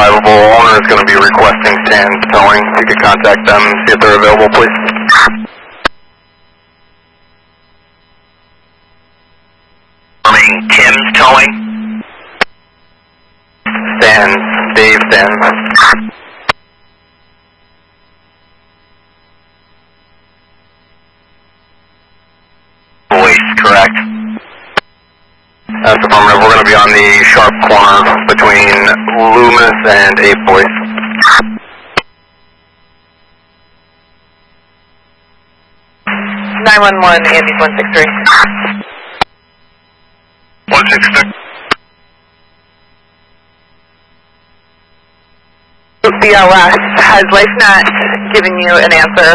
drivable. Owner is going to be requesting Sands towing. If you could contact them, see if they're available, please. Tim's towing? Sands, Dave Sands. Voice, correct? That's affirmative. We're going to be on the sharp corner between Loomis and 8th Voice. Andy's 163. 163. BLS, has LifeNet given you an answer?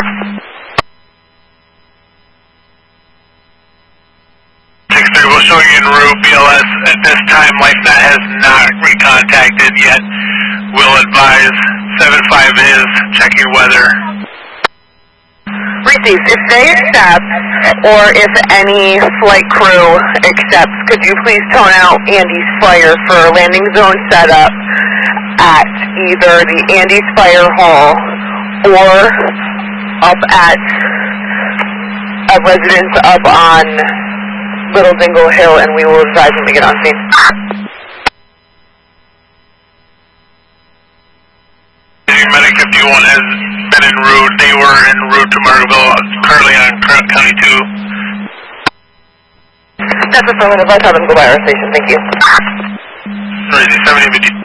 We'll show you en route. BLS at this time, LifeNet has not recontacted yet. We'll advise 75 is checking weather. Received. If they accept, or if any flight crew accepts, could you please tone out Andy's Fire for landing zone setup at either the Andy's Fire Hall or up at a residence up on Little Dingle Hill, and we will advise them to get on scene. Medic 51 has been en route. They were en route to Margaretville, currently on County 2. That's affirmative. I'll tell them to go by our station. Thank you. Crazy, 7052.